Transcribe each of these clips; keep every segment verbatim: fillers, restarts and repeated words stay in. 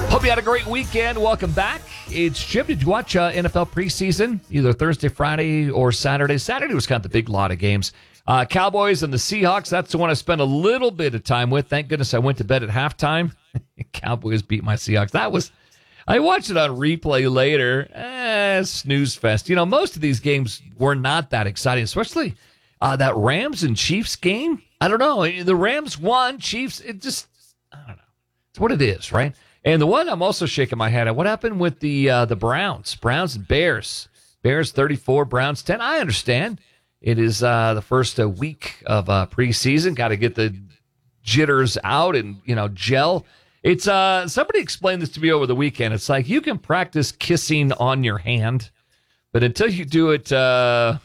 Hope you had a great weekend. Welcome back. It's Jim. Did you watch uh, N F L preseason? Either Thursday, Friday, or Saturday? Saturday was kind of the big lot of games. Uh, Cowboys and the Seahawks, that's the one I spent a little bit of time with. Thank goodness I went to bed at halftime. Cowboys beat my Seahawks. That was, I watched it on replay later. Eh, snooze fest. You know, most of these games were not that exciting, especially uh, that Rams and Chiefs game. I don't know. The Rams won. Chiefs, it just, I don't know. It's what it is, right? And the one I'm also shaking my head at, what happened with the uh, the Browns? Browns and Bears. Bears thirty-four, Browns ten. I understand. It is uh, the first uh, week of uh, preseason. Got to get the jitters out and, you know, gel. It's uh, somebody explained this to me over the weekend. It's like you can practice kissing on your hand, but until you do it uh,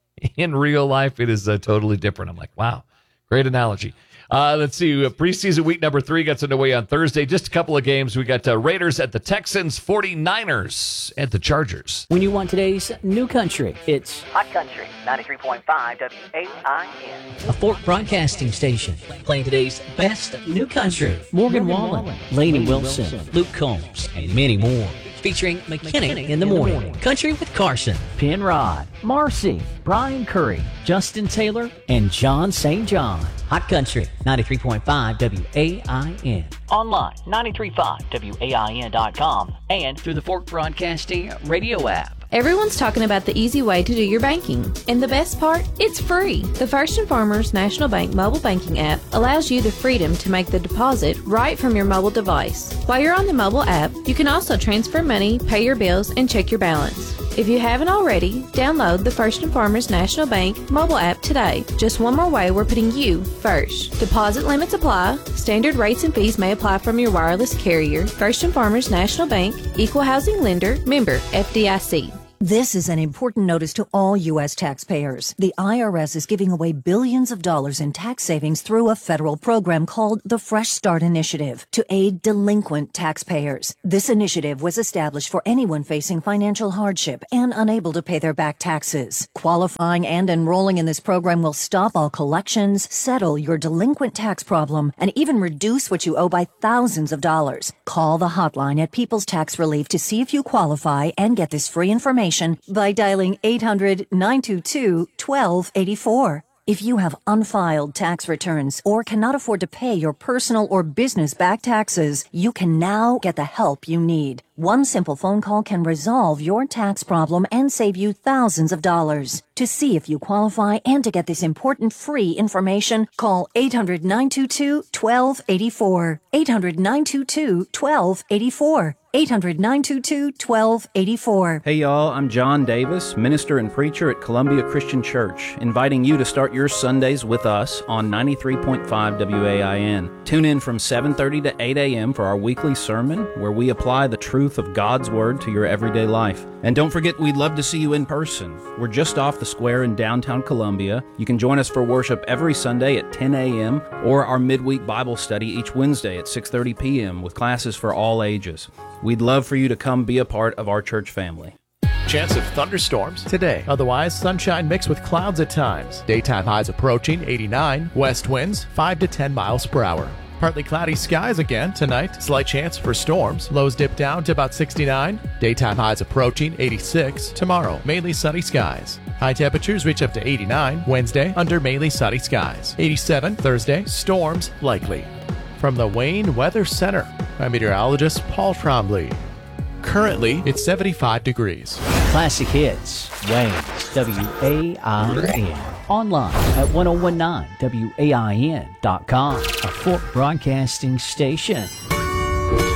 in real life, it is uh, totally different. I'm like, wow, great analogy. Uh, let's see. Preseason week number three gets underway on Thursday. Just a couple of games. We got uh, Raiders at the Texans, forty-niners at the Chargers. When you want today's new country, it's Hot Country, ninety-three point five W A I N. a Fork Broadcasting station playing today's best new country. Morgan Wallen, Lainey Wilson, Luke Combs, and many more. Featuring McKinney in the morning, Country with Carson, Penrod, Marcy, Brian Curry, Justin Taylor, and John Saint John. Hot Country, ninety-three point five W A I N. Online, nine three five W A I N dot com and Through the Fork Broadcasting radio app. Everyone's talking about the easy way to do your banking. And the best part? It's free. The First and Farmers National Bank mobile banking app allows you the freedom to make the deposit right from your mobile device. While you're on the mobile app, you can also transfer money, pay your bills, and check your balance. If you haven't already, download the First and Farmers National Bank mobile app today. Just one more way we're putting you first. Deposit limits apply. Standard rates and fees may apply from your wireless carrier. First and Farmers National Bank, Equal Housing Lender, member F D I C. This is an important notice to all U S taxpayers. The I R S is giving away billions of dollars in tax savings through a federal program called the Fresh Start Initiative to aid delinquent taxpayers. This initiative was established for anyone facing financial hardship and unable to pay their back taxes. Qualifying and enrolling in this program will stop all collections, settle your delinquent tax problem, and even reduce what you owe by thousands of dollars. Call the hotline at People's Tax Relief to see if you qualify and get this free information by dialing eight hundred, nine two two, one two eight four. If you have unfiled tax returns or cannot afford to pay your personal or business back taxes, you can now get the help you need. One simple phone call can resolve your tax problem and save you thousands of dollars. To see if you qualify and to get this important free information, call eight hundred, nine two two, one two eight four. eight hundred, nine two two, one two eight four. eight hundred, nine two two, one two eight four. Hey y'all, I'm John Davis, minister and preacher at Columbia Christian Church, inviting you to start your Sundays with us on ninety-three point five W A I N. Tune in from seven thirty to eight a.m. for our weekly sermon, where we apply the truth of God's Word to your everyday life. And don't forget, we'd love to see you in person. We're just off the square in downtown Columbia. You can join us for worship every Sunday at ten a.m. or our midweek Bible study each Wednesday at six thirty p.m. with classes for all ages. We'd love for you to come be a part of our church family. Chance of thunderstorms today. Otherwise, sunshine mixed with clouds at times. Daytime highs approaching eighty-nine. West winds five to ten miles per hour. Partly cloudy skies again tonight. Slight chance for storms. Lows dip down to about sixty-nine. Daytime highs approaching eighty-six. Tomorrow, mainly sunny skies. High temperatures reach up to eighty-nine. Wednesday, under mainly sunny skies. eighty-seven. Thursday, storms likely. From the Wayne Weather Center, I'm meteorologist Paul Trombley. Currently, it's seventy-five degrees. Classic Hits, Wayne, W A I N. Online at ten nineteen W A I N dot com, a Fork Broadcasting station.